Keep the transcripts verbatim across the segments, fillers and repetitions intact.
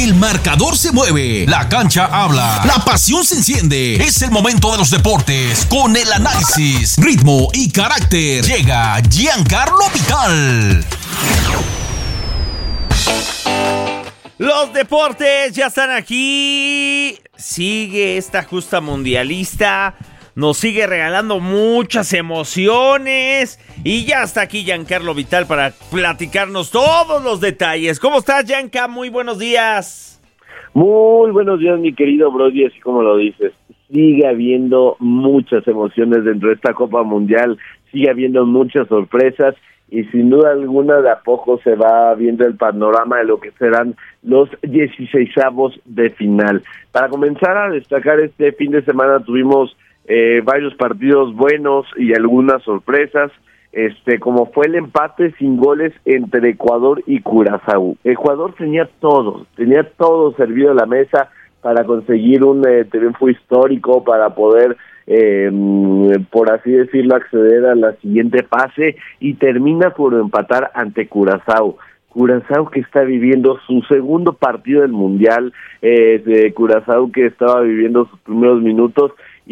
El marcador se mueve, la cancha habla, la pasión se enciende. Es el momento de los deportes con el análisis, ritmo y carácter. Llega Giancarlo Vital. Los deportes ya están aquí. Sigue esta justa mundialista. Nos sigue regalando muchas emociones. Y ya está aquí Giancarlo Vital para platicarnos todos los detalles. ¿Cómo estás, Gianca? Muy buenos días. Muy buenos días, mi querido Brody, así como lo dices. Sigue habiendo muchas emociones dentro de esta Copa Mundial. Sigue habiendo muchas sorpresas. Y sin duda alguna de a poco se va viendo el panorama de lo que serán los dieciseisavos de final. Para comenzar a destacar, este fin de semana tuvimos eh, varios partidos buenos y algunas sorpresas, este como fue el empate sin goles entre Ecuador y Curazao. Ecuador tenía todo, tenía todo servido a la mesa para conseguir un eh, triunfo histórico, para poder Eh, por así decirlo, acceder a la siguiente fase, y termina por empatar ante Curazao. Curazao que está viviendo su segundo partido del Mundial, eh, de Curazao que estaba viviendo sus primeros minutos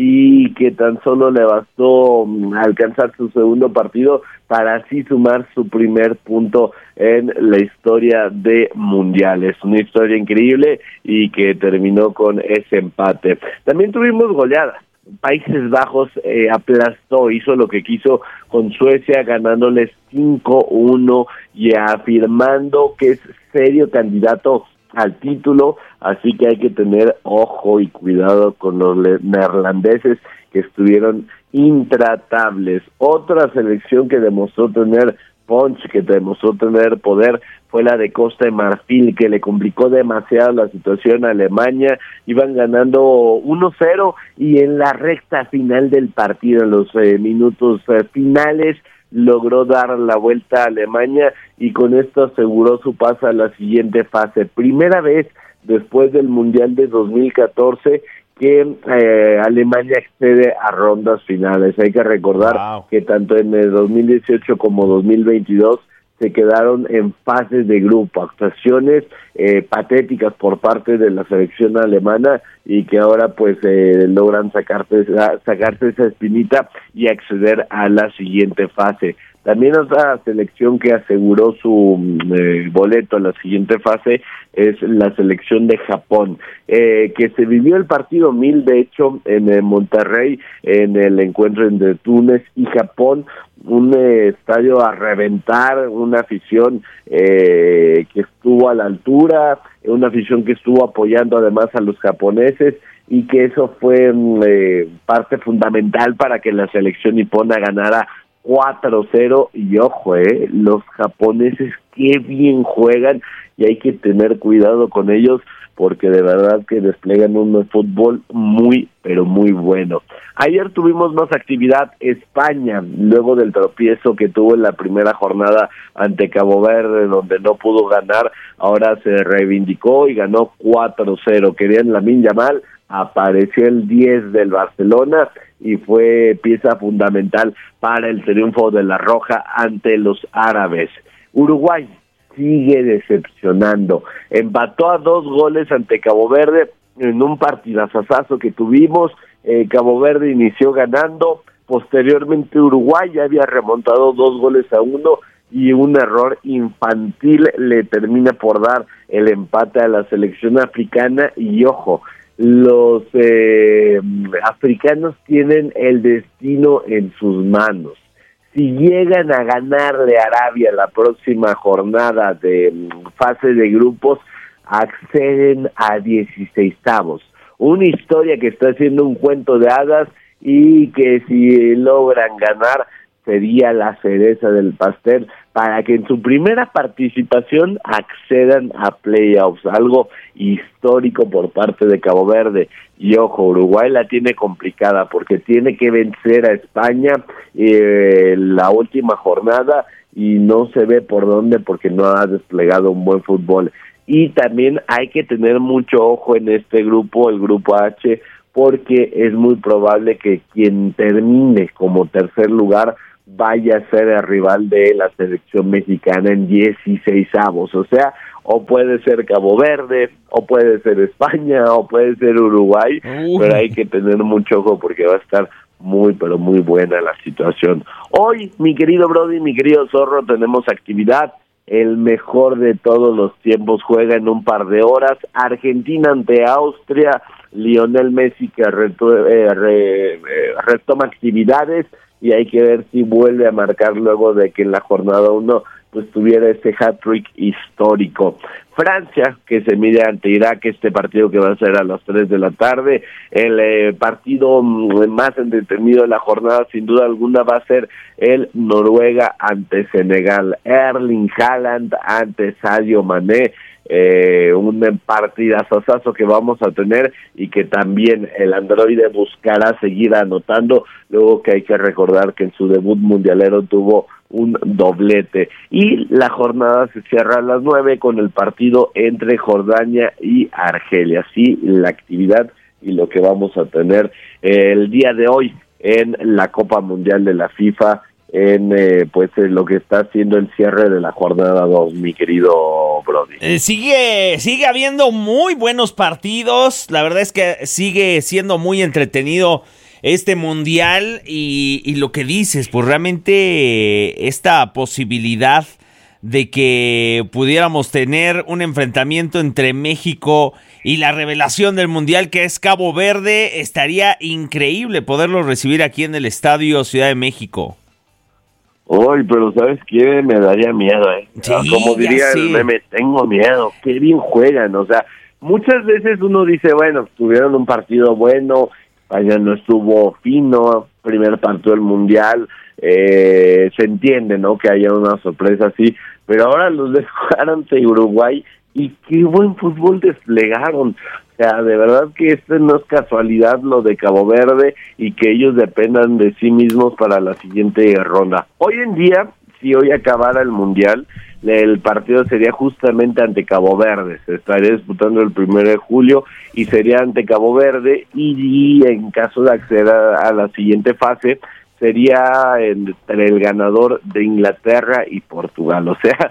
y que tan solo le bastó um, alcanzar su segundo partido para así sumar su primer punto en la historia de mundiales. Una historia increíble y que terminó con ese empate. También tuvimos goleadas. Países Bajos eh, aplastó, hizo lo que quiso con Suecia, ganándoles cinco uno y afirmando que es serio candidato al título, así que hay que tener ojo y cuidado con los neerlandeses, que estuvieron intratables. Otra selección que demostró tener punch, que demostró tener poder, fue la de Costa de Marfil, que le complicó demasiado la situación a Alemania. Iban ganando uno cero y en la recta final del partido, en los eh, minutos eh, finales, logró dar la vuelta a Alemania y con esto aseguró su paso a la siguiente fase. Primera vez después del Mundial de dos mil catorce que eh, Alemania accede a rondas finales. Hay que recordar wow. que tanto en el dos mil dieciocho como dos mil veintidós se quedaron en fases de grupo, actuaciones eh, patéticas por parte de la selección alemana, y que ahora pues eh, logran sacarse, sacarse esa espinita y acceder a la siguiente fase. También otra selección que aseguró su eh, boleto a la siguiente fase es la selección de Japón, eh, que se vivió el partido mil, de hecho, en eh, Monterrey, en el encuentro entre Túnez y Japón, un eh, estadio a reventar, una afición eh, que estuvo a la altura, una afición que estuvo apoyando además a los japoneses, y que eso fue eh, parte fundamental para que la selección nipona ganara cuatro cero, y ojo, eh, los japoneses qué bien juegan, y hay que tener cuidado con ellos, porque de verdad que despliegan un fútbol muy, pero muy bueno. Ayer tuvimos más actividad. España, luego del tropiezo que tuvo en la primera jornada ante Cabo Verde, donde no pudo ganar, ahora se reivindicó y ganó cuatro cero. Querían Lamine Yamal, apareció el diez del Barcelona y fue pieza fundamental para el triunfo de la Roja ante los árabes. Uruguay sigue decepcionando, empató a dos goles ante Cabo Verde en un partidazazazo que tuvimos. eh, Cabo Verde inició ganando, posteriormente Uruguay ya había remontado dos goles a uno, y un error infantil le termina por dar el empate a la selección africana. Y ojo, los eh, africanos tienen el destino en sus manos. Si llegan a ganarle a Arabia la próxima jornada de fase de grupos, acceden a dieciseisavos. Una historia que está siendo un cuento de hadas, y que si logran ganar sería la cereza del pastel para que en su primera participación accedan a playoffs, algo histórico por parte de Cabo Verde. Y ojo, Uruguay la tiene complicada porque tiene que vencer a España eh, la última jornada, y no se ve por dónde porque no ha desplegado un buen fútbol. Y también hay que tener mucho ojo en este grupo, el grupo H, porque es muy probable que quien termine como tercer lugar vaya a ser el rival de la selección mexicana en dieciseisavos, o sea, o puede ser Cabo Verde, o puede ser España, o puede ser Uruguay, uh. pero hay que tener mucho ojo porque va a estar muy, pero muy buena la situación. Hoy, mi querido Brody, mi querido Zorro, tenemos actividad. El mejor de todos los tiempos juega en un par de horas. Argentina ante Austria. Lionel Messi que reto, eh, re, eh, retoma actividades y hay que ver si vuelve a marcar luego de que en la jornada uno pues tuviera ese hat-trick histórico. Francia, que se mide ante Irak, este partido que va a ser a las tres de la tarde, el eh, partido más entretenido de la jornada, sin duda alguna, va a ser el Noruega ante Senegal, Erling Haaland ante Sadio Mané, eh, un partidazazazo que vamos a tener y que también el androide buscará seguir anotando, luego que hay que recordar que en su debut mundialero tuvo un doblete. Y la jornada se cierra a las nueve con el partido entre Jordania y Argelia. Así la actividad y lo que vamos a tener el día de hoy en la Copa Mundial de la FIFA, en eh, pues eh, lo que está haciendo el cierre de la jornada dos, mi querido Brody. Eh, sigue, sigue habiendo muy buenos partidos, la verdad es que sigue siendo muy entretenido este mundial y, y lo que dices, pues realmente esta posibilidad de que pudiéramos tener un enfrentamiento entre México y la revelación del mundial que es Cabo Verde, estaría increíble poderlo recibir aquí en el Estadio Ciudad de México. Uy, pero ¿sabes qué? Me daría miedo, ¿eh? Sí, como diría el meme, tengo miedo, qué bien juegan, o sea, muchas veces uno dice, bueno, tuvieron un partido bueno, allá no estuvo fino, primer partido del mundial, eh, se entiende, ¿no?, que haya una sorpresa así, pero ahora los de jugar ante Uruguay y qué buen fútbol desplegaron. O sea, de verdad que esto no es casualidad lo de Cabo Verde y que ellos dependan de sí mismos para la siguiente ronda. Hoy en día, si hoy acabara el mundial, el partido sería justamente ante Cabo Verde, se estaría disputando el primero de julio y sería ante Cabo Verde y, y en caso de acceder a, a la siguiente fase sería entre el ganador de Inglaterra y Portugal, o sea,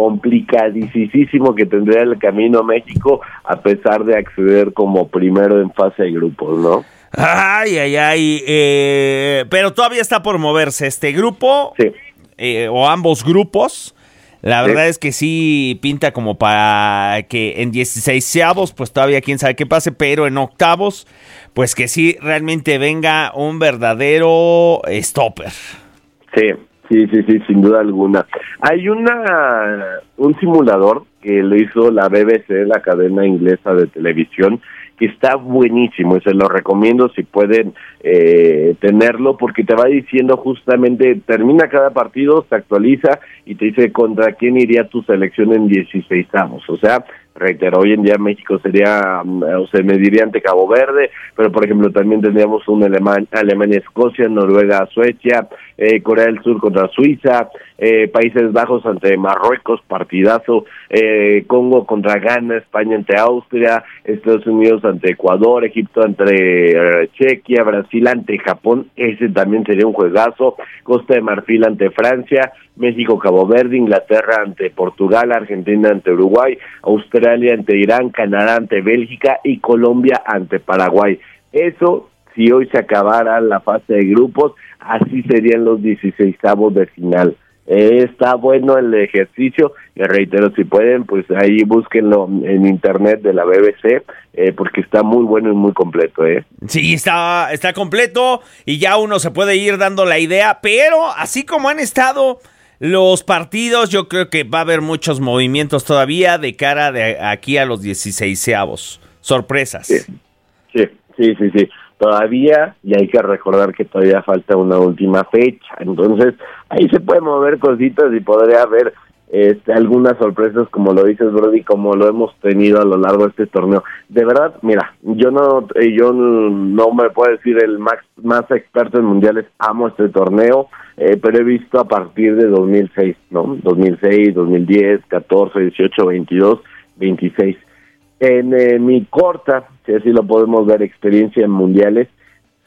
complicadísimo que tendría el camino a México a pesar de acceder como primero en fase de grupos, ¿no? Ay, ay, ay, eh, pero todavía está por moverse este grupo, sí. eh, o ambos grupos. La verdad sí. es que sí pinta como para que en dieciseisavos, pues todavía quién sabe qué pase, pero en octavos, pues que sí realmente venga un verdadero stopper. Sí, sí, sí, sí, sin duda alguna. Hay una un simulador que lo hizo la B B C, la cadena inglesa de televisión, que está buenísimo y se lo recomiendo si pueden eh, tenerlo, porque te va diciendo justamente, termina cada partido, se actualiza y te dice contra quién iría tu selección en dieciseisavos, o sea, reitero, hoy en día México sería, o se mediría ante Cabo Verde, pero por ejemplo también tendríamos un Alemania, Alemania-Escocia, Noruega-Suecia, eh, Corea del Sur contra Suiza, eh, Países Bajos ante Marruecos, partidazo, eh, Congo contra Ghana, España ante Austria, Estados Unidos ante Ecuador, Egipto ante eh, Chequia, Brasil ante Japón, ese también sería un juegazo, Costa de Marfil ante Francia, México, Cabo Verde, Inglaterra ante Portugal, Argentina ante Uruguay, Australia ante Irán, Canadá ante Bélgica y Colombia ante Paraguay. Eso, si hoy se acabara la fase de grupos, así serían los dieciseisavos de final. Eh, está bueno el ejercicio, y reitero, si pueden, pues ahí búsquenlo en internet de la B B C, eh, porque está muy bueno y muy completo, ¿eh? Sí, está, está completo y ya uno se puede ir dando la idea, pero así como han estado los partidos, yo creo que va a haber muchos movimientos todavía de cara de aquí a los dieciseisavos. Sorpresas. Sí, sí, sí, sí, sí. Todavía, y hay que recordar que todavía falta una última fecha, entonces ahí se pueden mover cositas y podría haber este, algunas sorpresas, como lo dices, Brody, como lo hemos tenido a lo largo de este torneo. De verdad, mira, yo no yo no me puedo decir el más, más experto en mundiales, amo este torneo, eh, pero he visto a partir de dos mil seis, ¿no? dos mil seis, dos mil diez, catorce, dieciocho, veintidós, veintiséis. En eh, mi corta, si así lo podemos ver, experiencia en mundiales,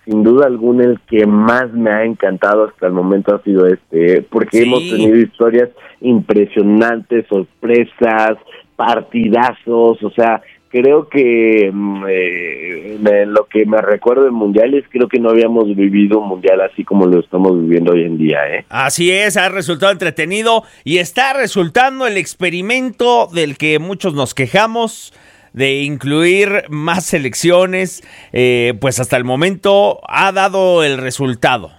sin duda alguna el que más me ha encantado hasta el momento ha sido este, ¿eh? porque sí. hemos tenido historias impresionantes, sorpresas, partidazos, o sea, creo que eh, me, lo que me recuerdo en mundiales, creo que no habíamos vivido un mundial así como lo estamos viviendo hoy en día, ¿eh? Así es, ha resultado entretenido y está resultando el experimento del que muchos nos quejamos, de incluir más selecciones, eh, pues hasta el momento ha dado el resultado.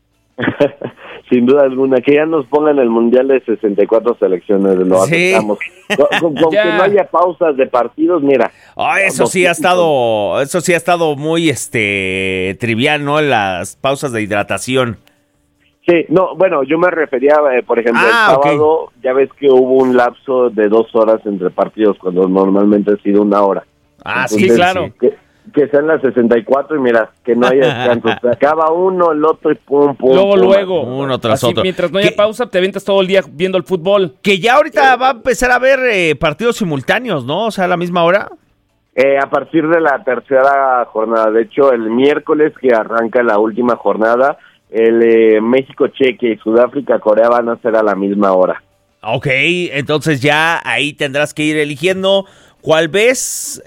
Sin duda alguna, que ya nos pongan el mundial de sesenta y cuatro selecciones, lo sí. aceptamos. Con, con, con que no haya pausas de partidos, mira. Oh, eso sí ha estado, eso sí ha estado muy este trivial, ¿no? Las pausas de hidratación. Sí, no, bueno, yo me refería, eh, por ejemplo, ah, el sábado, okay. ya ves que hubo un lapso de dos horas entre partidos, cuando normalmente ha sido una hora. Ah, Entonces, sí, claro. Que, que sean las sesenta y cuatro y mira, que no haya descanso. Se acaba uno, el otro y pum, pum. Luego, pum, luego. Uno tras Así, otro. Mientras no haya ¿Qué? pausa, te avientas todo el día viendo el fútbol. Que ya ahorita va a empezar a haber eh, partidos simultáneos, ¿no? O sea, a la misma hora. Eh, a partir de la tercera jornada, de hecho, el miércoles que arranca la última jornada, el eh, México, Chequia y Sudáfrica, Corea van a ser a la misma hora. Ok, entonces ya ahí tendrás que ir eligiendo cuál ves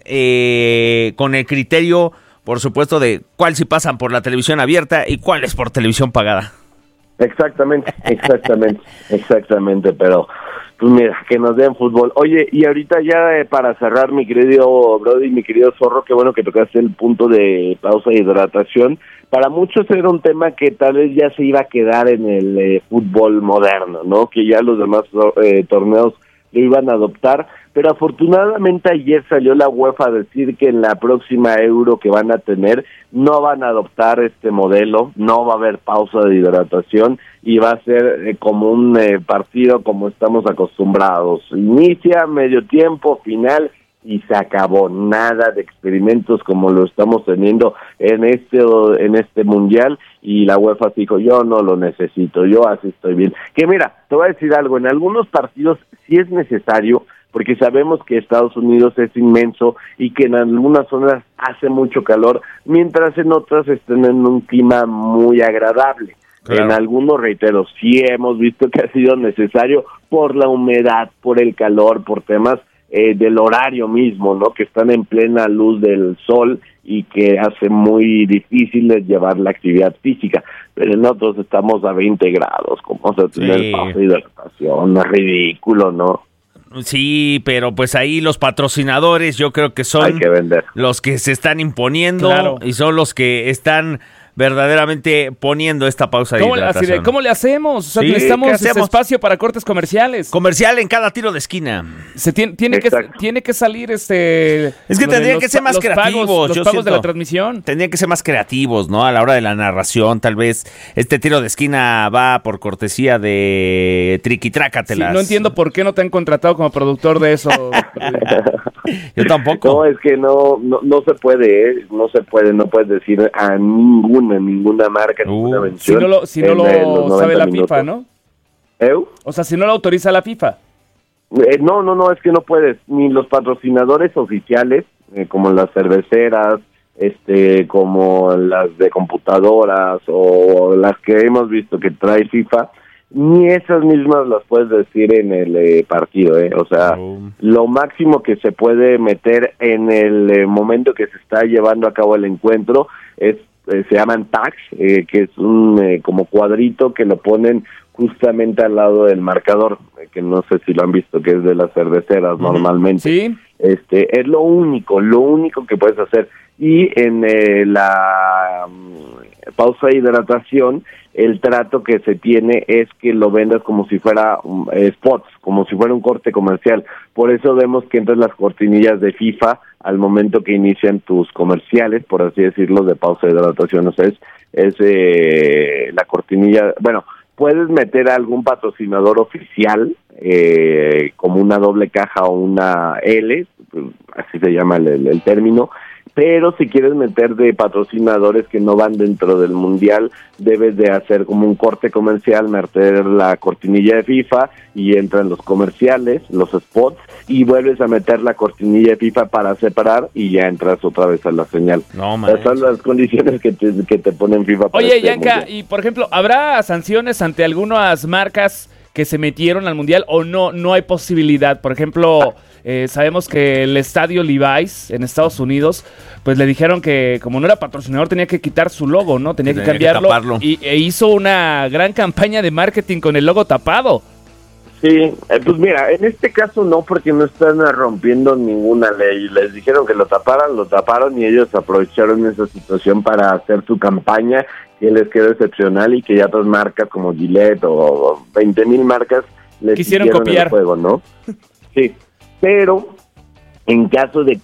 eh, con el criterio, por supuesto, de cuál si pasan por la televisión abierta y cuál es por televisión pagada. Exactamente, exactamente, exactamente, pero pues mira, que nos den fútbol. Oye, y ahorita ya eh, para cerrar, mi querido Brody, mi querido Zorro, qué bueno que tocaste el punto de pausa e hidratación. Para muchos era un tema que tal vez ya se iba a quedar en el eh, fútbol moderno, ¿no? Que ya los demás eh, torneos lo iban a adoptar, pero afortunadamente ayer salió la UEFA a decir que en la próxima Euro que van a tener no van a adoptar este modelo, no va a haber pausa de hidratación y va a ser eh, como un eh, partido como estamos acostumbrados. Inicia, medio tiempo, final y se acabó. Nada de experimentos como lo estamos teniendo en este en este mundial, y la UEFA dijo, yo no lo necesito, yo así estoy bien. Que mira, te voy a decir algo, en algunos partidos sí es necesario, porque sabemos que Estados Unidos es inmenso y que en algunas zonas hace mucho calor, mientras en otras estén en un clima muy agradable. Claro. En algunos, reitero, sí hemos visto que ha sido necesario por la humedad, por el calor, por temas Eh, del horario mismo, ¿no? Que están en plena luz del sol y que hace muy difícil llevar la actividad física. Pero nosotros estamos a veinte grados, ¿cómo vamos a tener sí. pausa de hidratación? Es ridículo, ¿no? Sí, pero pues ahí los patrocinadores yo creo que son Hay que vender. los que se están imponiendo, claro. y son los que están verdaderamente poniendo esta pausa de ¿Cómo, hidratación. así de, ¿Cómo le hacemos? O sea, sí, necesitamos este espacio para cortes comerciales. Comercial en cada tiro de esquina. Se tiene, tiene que tiene que salir este. Es que tendrían que ser más los creativos. Pagos, los yo pagos siento, de la transmisión. Tendrían que ser más creativos, ¿no? A la hora de la narración, tal vez este tiro de esquina va por cortesía de Triquitrácatelas. Sí, no entiendo por qué no te han contratado como productor de eso. Yo tampoco. No, es que no, no, no se puede, ¿eh? No se puede, no puedes decir a ninguna, ninguna marca, uh, ninguna mención. Si no lo, si no lo sabe la minutos. FIFA, ¿no? ¿Eh? O sea, si no lo autoriza la FIFA. Eh, no, no, no, es que no puedes. Ni los patrocinadores oficiales, eh, como las cerveceras, este, como las de computadoras o las que hemos visto que trae FIFA, ni esas mismas las puedes decir en el eh, partido, ¿eh? O sea, oh. lo máximo que se puede meter en el eh, momento que se está llevando a cabo el encuentro es eh, se llaman tags, eh, que es un eh, como cuadrito que lo ponen justamente al lado del marcador, eh, que no sé si lo han visto, que es de las cerveceras uh-huh. normalmente. Sí. Este, es lo único, lo único que puedes hacer. Y en eh, la um, pausa de hidratación, el trato que se tiene es que lo vendas como si fuera um, eh, spots, como si fuera un corte comercial. Por eso vemos que entran las cortinillas de FIFA al momento que inician tus comerciales, por así decirlo, de pausa de hidratación. O sea, es, es eh, la cortinilla, bueno, puedes meter a algún patrocinador oficial, eh, como una doble caja o una L, así se llama el, el, el término, pero si quieres meter de patrocinadores que no van dentro del mundial, debes de hacer como un corte comercial, meter la cortinilla de FIFA y entran los comerciales, los spots, y vuelves a meter la cortinilla de FIFA para separar y ya entras otra vez a la señal. No, man. Esas son las condiciones que te, que te ponen FIFA para Oye, este Yanka, mundial. y por ejemplo, ¿habrá sanciones ante algunas marcas que se metieron al mundial o no no hay posibilidad? Por ejemplo, eh, sabemos que el estadio Levi's en Estados Unidos, pues le dijeron que como no era patrocinador tenía que quitar su logo, ¿no? Tenía que Tenía cambiarlo que taparlo. y e hizo una gran campaña de marketing con el logo tapado. Sí, eh, pues mira, en este caso no, porque no están rompiendo ninguna ley. Les dijeron que lo taparan, lo taparon y ellos aprovecharon esa situación para hacer su campaña, que les quedó excepcional y que ya otras marcas como Gillette o veinte mil marcas les quisieron siguieron copiar el juego, ¿no? Sí, pero en caso de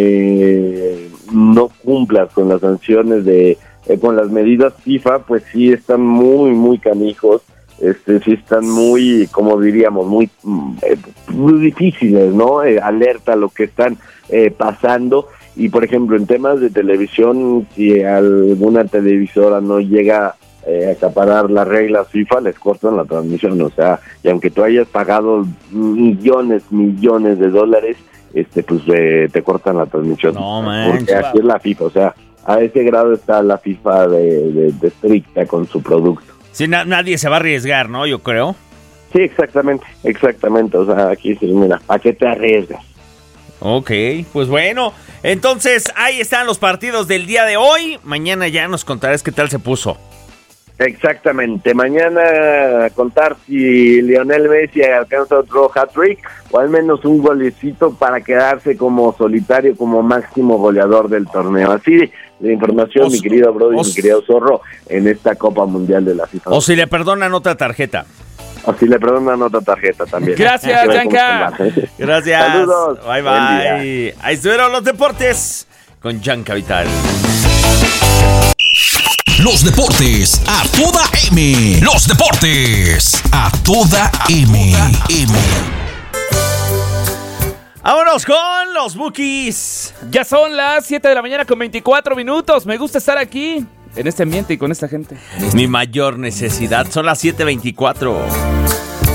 que no cumplas con las sanciones de, eh, con las medidas FIFA, pues sí están muy, muy canijos. Este, sí están muy, como diríamos, muy, eh, muy difíciles, ¿no? Eh, alerta a lo que están eh, pasando. Y, por ejemplo, en temas de televisión, si alguna televisora no llega eh, a acaparar las reglas FIFA, les cortan la transmisión. O sea, y aunque tú hayas pagado millones, millones de dólares, este, pues eh, te cortan la transmisión. No, man. Porque así es la FIFA. O sea, a ese grado está la FIFA de, de, de estricta con su producto. Sí, na- nadie se va a arriesgar, ¿no? Yo creo. Sí, exactamente, exactamente. O sea, aquí sí, mira, ¿a qué te arriesgas? Ok, pues bueno. Entonces, ahí están los partidos del día de hoy. Mañana ya nos contarás qué tal se puso. Exactamente. Mañana a contar si Lionel Messi alcanza otro hat-trick o al menos un golecito para quedarse como solitario, como máximo goleador del torneo. Así de información, Os- mi querido Brody, os- mi querido Zorro, en esta Copa Mundial de la FIFA. O si le perdonan otra tarjeta. Así le perdonan otra tarjeta también. Gracias, Hay que ver cómo Yanka. se va. Gracias. Saludos. Bye, Buen bye. Ahí estuvieron los deportes con Yanka Vital. Los deportes a toda M. Los deportes a toda M. M. Vámonos con los Bookies. Ya son las siete de la mañana con veinticuatro minutos. Me gusta estar aquí, en este ambiente y con esta gente. Mi mayor necesidad son las siete veinticuatro.